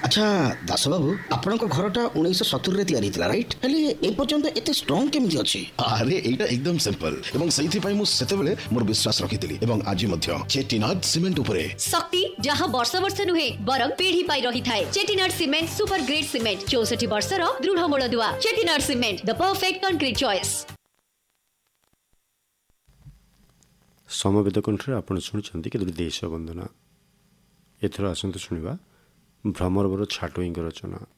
আচ্ছা দাস বাবু ଆପଣଙ୍କ ଘରଟା 1970 ତିଆରି ହେଇଥିଲା ରାଇଟ୍? ହେଲେ ଏ ପର୍ଯ୍ୟନ୍ତ ଏତେ ଷ୍ଟ୍ରଙ୍ଗ କେମିତି ଅଛି? ଆରେ ଏଇଟା ଏକଦମ ସିମ୍ପଲ ଏବଂ ସେଇଥିପାଇଁ ମୁଁ ସେତେବେଳେ ମୋର ବିଶ୍ୱାସ ରଖିଥିଲି ଏବଂ ଆଜି ମଧ୍ୟ ଚେଟିନାଡ୍ ସିମେଣ୍ଟ ଉପରେ ଶକ୍ତି ଯାହା ବର୍ଷ ବର୍ଷ ନୁହେଁ ବରଂ ପିଢି ପାଇ ରହିଥାଏ। ଚେଟିନାଡ୍ ସିମେଣ୍ଟ ସୁପର ଗ୍ରେଡ୍ ସିମେଣ୍ଟ 64 ବର୍ଷର ଦୃଢ ମୂଳଦୁଆ। ଚେଟିନାଡ୍ ସିମେଣ୍ଟ ଦ ପରଫେକ୍ଟ କଂକ୍ରିଟ୍ ଚଏସ୍। ସମବେତ କଣ୍ଠରେ ଆପଣ ଶୁଣିଛନ୍ତି କେତେ ଦେଶ ବନ୍ଦନା। ଏଥର ଆସନ୍ତୁ ଶୁଣିବା ଭ୍ରମରବର ଛାଟୋଇଙ୍କ ରଚନା।